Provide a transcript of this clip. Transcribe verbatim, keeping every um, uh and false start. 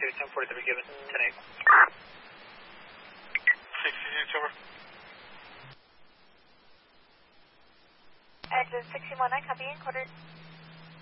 two, ten forty-three given, ten eight. sixty-six over. Engine sixteen one nine, copy, quarter.